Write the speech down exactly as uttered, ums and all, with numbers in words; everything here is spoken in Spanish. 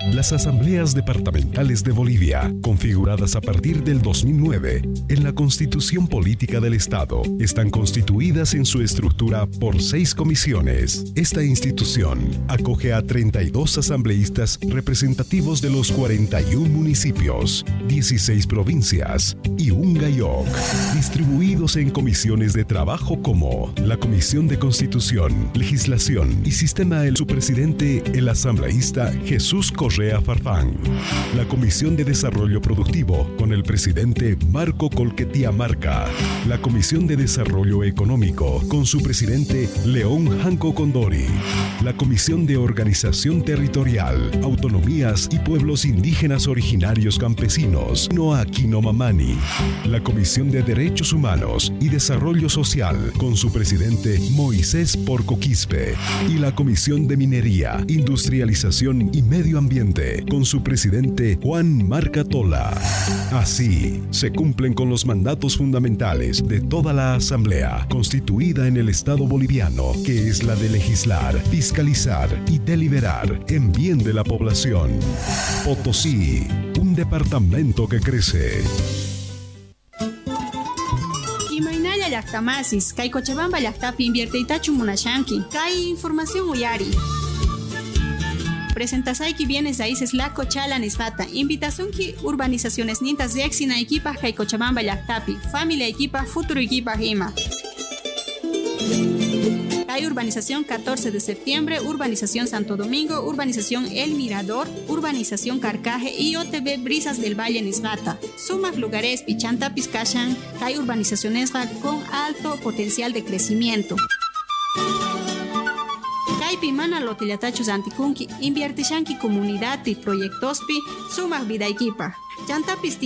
Las asambleas departamentales de Bolivia, configuradas a partir del dos mil nueve en la Constitución Política del Estado, están constituidas en su estructura por seis comisiones. Esta institución acoge a treinta y dos asambleístas representativos de los cuarenta y un municipios, dieciséis provincias y un GAIOC, distribuidos en comisiones de trabajo como la Comisión de Constitución, Legislación y Sistema. El su presidente, el asambleísta Jesús Correa Farfán. La Comisión de Desarrollo Productivo, con el presidente Marco Colquetía Marca. La Comisión de Desarrollo Económico, con su presidente León Janco Condori. La Comisión de Organización Territorial, Autonomías y Pueblos Indígenas Originarios Campesinos, Noaquino Mamani. La Comisión de Derechos Humanos y Desarrollo Social, con su presidente Moisés Porco Quispe. Y la Comisión de Minería, Industrialización y Medio Ambiente, con su presidente Juan Marca Tola. Así, se cumplen con los mandatos fundamentales de toda la Asamblea, constituida en el Estado boliviano, que es la de legislar, fiscalizar y deliberar en bien de la población. Potosí, un departamento que crece. Imaynalla llaqtamasis, kay Cochabamba llaqtapi invierte munashanki, kay información uyari. Presentasayki bienes raíces la Cochala Nisbata. Invitación ki urbanizaciones nintas de Exina equipa kay Cochabamba llaqtapi. Familia equipa futuro equipa Gima. Hay urbanización catorce de septiembre, urbanización Santo Domingo, urbanización El Mirador, urbanización Carcaje y O T V Brisas del Valle Nisbata. Sumas lugares Pichanta Pizcachan, hay urbanizaciones con alto potencial de crecimiento. Kaypi mana lotillatachus antikunki, inviertishanki comunidad y proyectospi, sumas vidaikipa. Chantapis